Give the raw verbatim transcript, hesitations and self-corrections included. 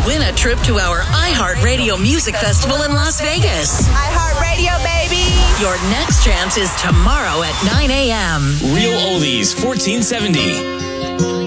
Win a trip to our iHeartRadio Music Festival in Las Vegas. iHeartRadio, baby. Your next chance is tomorrow at nine a.m. Real Oldies fourteen seventy.